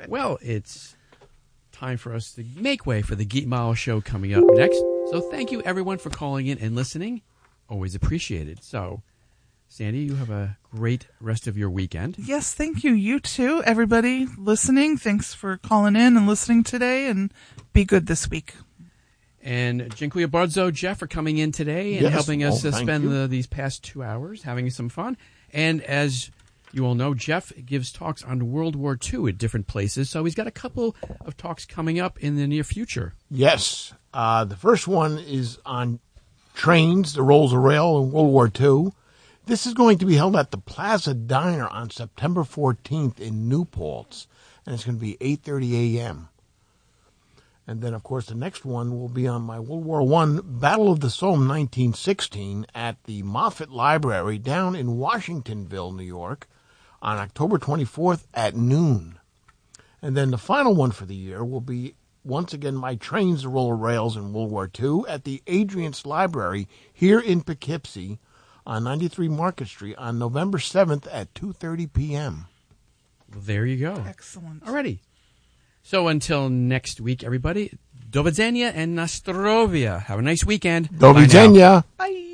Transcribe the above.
Well, it's time for us to make way for the Geet Mile Show coming up next. So thank you, everyone, for calling in and listening. Always appreciated. So, Sandy, you have a great rest of your weekend. Yes, thank you. You too. Everybody listening, thanks for calling in and listening today, and be good this week. And Dziękuję bardzo, Jeff, for coming in today and helping us spend these past 2 hours having some fun. And as you all know, Jeff gives talks on World War II at different places, so he's got a couple of talks coming up in the near future. Yes. The first one is on trains, the rolls of rail in World War II. This is going to be held at the Plaza Diner on September 14th in New Paltz, and it's going to be 8:30 a.m. And then, of course, the next one will be on my World War I Battle of the Somme 1916 at the Moffett Library down in Washingtonville, New York, on October 24th at noon. And then the final one for the year will be, once again, my Trains, the Roller Rails in World War II at the Adrian's Library here in Poughkeepsie on 93 Market Street on November 7th at 2:30 p.m. Well, there you go. Excellent. Alrighty. So until next week, everybody, do widzenia and na zdrowie. Have a nice weekend. Do widzenia. Bye.